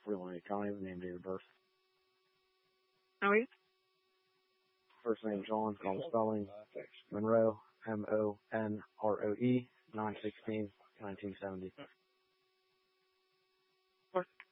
Freeland County, name, date of birth. How are you? First name John, call spelling, Monroe, MONROE, 9/16/1970.